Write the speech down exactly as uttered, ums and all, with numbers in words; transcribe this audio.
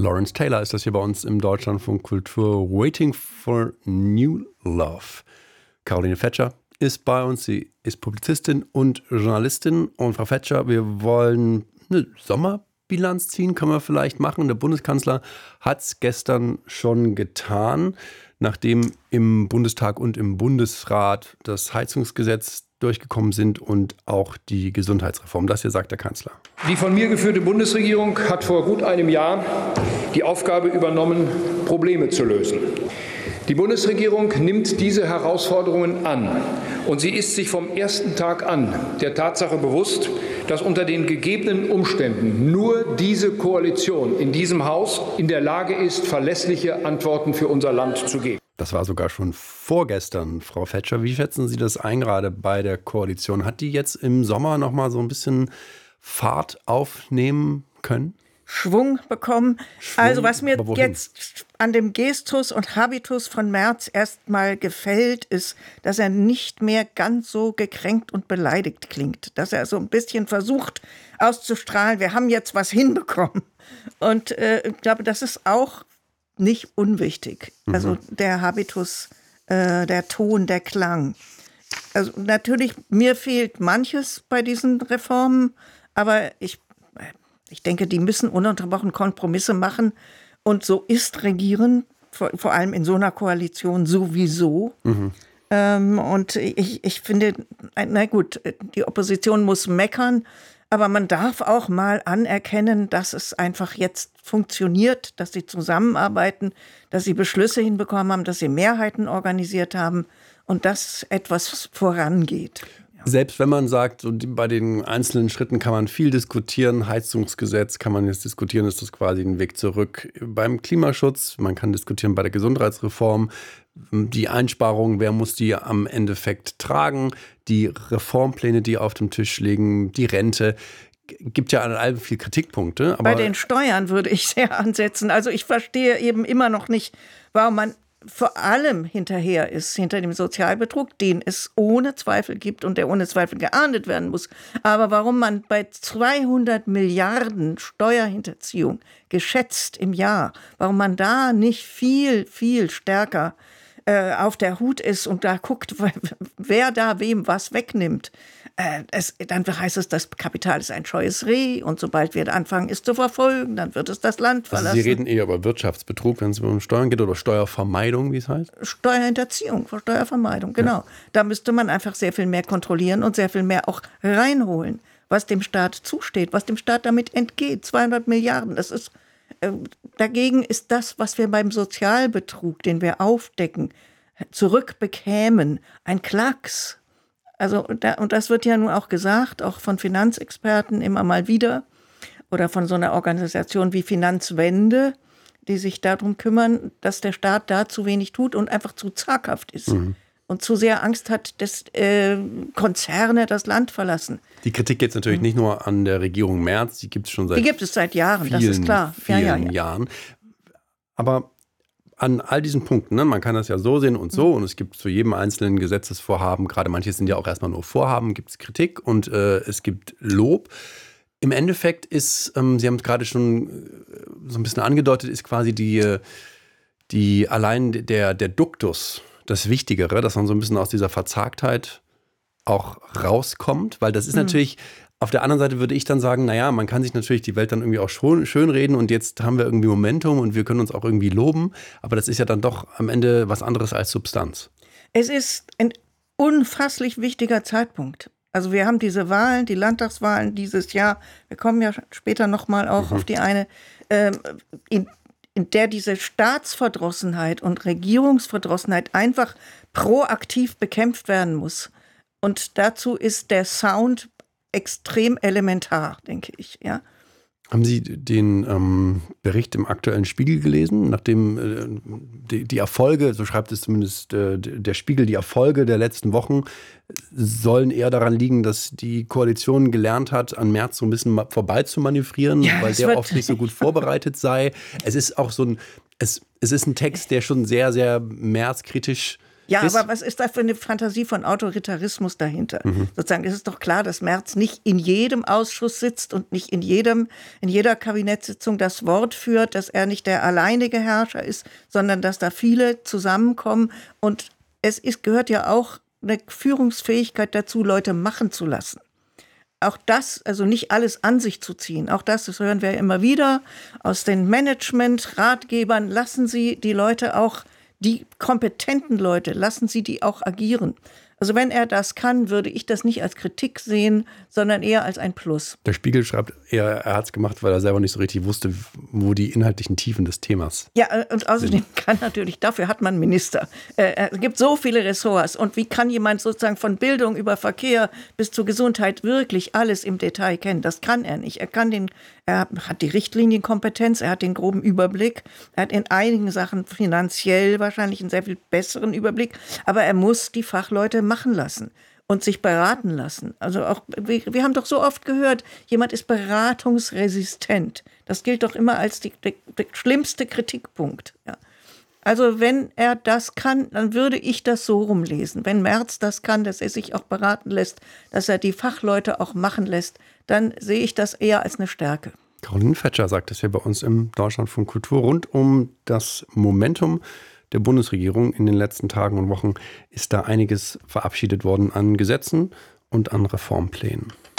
Lawrence Taylor ist das hier bei uns im Deutschlandfunk Kultur. Waiting for New Love. Caroline Fetscher ist bei uns. Sie ist Publizistin und Journalistin. Und Frau Fetscher, wir wollen eine Sommerbilanz ziehen, können wir vielleicht machen. Der Bundeskanzler hat es gestern schon getan, nachdem im Bundestag und im Bundesrat das Heizungsgesetz durchgekommen sind und auch die Gesundheitsreform. Das hier sagt der Kanzler. Die von mir geführte Bundesregierung hat vor gut einem Jahr die Aufgabe übernommen, Probleme zu lösen. Die Bundesregierung nimmt diese Herausforderungen an und sie ist sich vom ersten Tag an der Tatsache bewusst, dass unter den gegebenen Umständen nur diese Koalition in diesem Haus in der Lage ist, verlässliche Antworten für unser Land zu geben. Das war sogar schon vorgestern, Frau Fetscher. Wie schätzen Sie das ein gerade bei der Koalition? Hat die jetzt im Sommer noch mal so ein bisschen Fahrt aufnehmen können? Schwung bekommen. Schwung, also was mir aber wohin? jetzt an dem Gestus und Habitus von Merz erstmal gefällt, ist, dass er nicht mehr ganz so gekränkt und beleidigt klingt. Dass er so ein bisschen versucht auszustrahlen, wir haben jetzt was hinbekommen. Und äh, ich glaube, das ist auch nicht unwichtig. Mhm. Also der Habitus, äh, der Ton, der Klang. Also natürlich, mir fehlt manches bei diesen Reformen, aber ich Ich denke, die müssen ununterbrochen Kompromisse machen. Und so ist Regieren, vor, vor allem in so einer Koalition, sowieso. Mhm. Ähm, und ich, ich finde, na gut, die Opposition muss meckern, aber man darf auch mal anerkennen, dass es einfach jetzt funktioniert, dass sie zusammenarbeiten, dass sie Beschlüsse hinbekommen haben, dass sie Mehrheiten organisiert haben und dass etwas vorangeht. Selbst wenn man sagt, so bei den einzelnen Schritten kann man viel diskutieren, Heizungsgesetz kann man jetzt diskutieren, ist das quasi ein Weg zurück beim Klimaschutz, man kann diskutieren bei der Gesundheitsreform, die Einsparungen, wer muss die am Endeffekt tragen, die Reformpläne, die auf dem Tisch liegen, die Rente. Gibt ja an allem viel Kritikpunkte. Aber bei den Steuern würde ich sehr ansetzen. Also ich verstehe eben immer noch nicht, warum man vor allem hinterher ist, hinter dem Sozialbetrug, den es ohne Zweifel gibt und der ohne Zweifel geahndet werden muss. Aber warum man bei zweihundert Milliarden Steuerhinterziehung geschätzt im Jahr, warum man da nicht viel, viel stärker äh, auf der Hut ist und da guckt, wer da wem was wegnimmt. Äh, es, dann heißt es, das Kapital ist ein scheues Reh und sobald wir anfangen, es zu verfolgen, dann wird es das Land verlassen. Also Sie reden eher über Wirtschaftsbetrug, wenn es um Steuern geht, oder Steuervermeidung, wie es heißt? Steuerhinterziehung, Steuervermeidung, genau. Ja. Da müsste man einfach sehr viel mehr kontrollieren und sehr viel mehr auch reinholen, was dem Staat zusteht, was dem Staat damit entgeht. zweihundert Milliarden, das ist, äh, dagegen ist das, was wir beim Sozialbetrug, den wir aufdecken, zurückbekämen, ein Klacks. Also, da, und das wird ja nun auch gesagt, auch von Finanzexperten immer mal wieder oder von so einer Organisation wie Finanzwende, die sich darum kümmern, dass der Staat da zu wenig tut und einfach zu zaghaft ist mhm. und zu sehr Angst hat, dass äh, Konzerne das Land verlassen. Die Kritik geht natürlich mhm. nicht nur an der Regierung Merz, die gibt es schon seit Die gibt es seit Jahren, vielen, das ist klar. vielen ja, ja, ja. Jahren. Aber an all diesen Punkten, ne? Man kann das ja so sehen und so, mhm. und es gibt zu jedem einzelnen Gesetzesvorhaben, gerade manche sind ja auch erstmal nur Vorhaben, gibt es Kritik und äh, es gibt Lob. Im Endeffekt ist, ähm, Sie haben es gerade schon äh, so ein bisschen angedeutet, ist quasi die, die allein der, der Duktus das Wichtigere, dass man so ein bisschen aus dieser Verzagtheit auch rauskommt, weil das ist mhm. natürlich, auf der anderen Seite würde ich dann sagen, naja, man kann sich natürlich die Welt dann irgendwie auch schon schön reden und jetzt haben wir irgendwie Momentum und wir können uns auch irgendwie loben, aber das ist ja dann doch am Ende was anderes als Substanz. Es ist ein unfasslich wichtiger Zeitpunkt. Also wir haben diese Wahlen, die Landtagswahlen dieses Jahr, wir kommen ja später nochmal auch mhm. auf die eine, ähm, in, in der diese Staatsverdrossenheit und Regierungsverdrossenheit einfach proaktiv bekämpft werden muss. Und dazu ist der Sound extrem elementar, denke ich, ja. Haben Sie den ähm, Bericht im aktuellen Spiegel gelesen, nachdem äh, die, die Erfolge, so schreibt es zumindest äh, der Spiegel, die Erfolge der letzten Wochen sollen eher daran liegen, dass die Koalition gelernt hat, an Merz so ein bisschen vorbei zu manövrieren, ja, weil der oft nicht so gut vorbereitet sei. Es ist auch so ein, es, es ist ein Text, der schon sehr, sehr Merz-kritisch Ja, aber was ist da für eine Fantasie von Autoritarismus dahinter? Mhm. Sozusagen, es ist doch klar, dass Merz nicht in jedem Ausschuss sitzt und nicht in jedem, in jeder Kabinettssitzung das Wort führt, dass er nicht der alleinige Herrscher ist, sondern dass da viele zusammenkommen. Und es ist, gehört ja auch eine Führungsfähigkeit dazu, Leute machen zu lassen. Auch das, also nicht alles an sich zu ziehen, auch das, das hören wir ja immer wieder aus den Management-Ratgebern, lassen Sie die Leute auch, die kompetenten Leute, lassen Sie die auch agieren. Also wenn er das kann, würde ich das nicht als Kritik sehen, sondern eher als ein Plus. Der Spiegel schreibt eher, er hat es gemacht, weil er selber nicht so richtig wusste, wo die inhaltlichen Tiefen des Themas Ja, und außerdem sind. kann natürlich, dafür hat man einen Minister. Äh, es gibt so viele Ressorts. Und wie kann jemand sozusagen von Bildung über Verkehr bis zur Gesundheit wirklich alles im Detail kennen? Das kann er nicht. Er kann den, er hat die Richtlinienkompetenz, er hat den groben Überblick, er hat in einigen Sachen finanziell wahrscheinlich einen sehr viel besseren Überblick, aber er muss die Fachleute machen lassen und sich beraten lassen. Also auch, wir, wir haben doch so oft gehört, jemand ist beratungsresistent. Das gilt doch immer als die, der, der schlimmste Kritikpunkt. Ja. Also wenn er das kann, dann würde ich das so rumlesen. Wenn Merz das kann, dass er sich auch beraten lässt, dass er die Fachleute auch machen lässt, dann sehe ich das eher als eine Stärke. Caroline Fetscher sagt es hier bei uns im Deutschlandfunk Kultur. Rund um das Momentum der Bundesregierung in den letzten Tagen und Wochen ist da einiges verabschiedet worden an Gesetzen und an Reformplänen.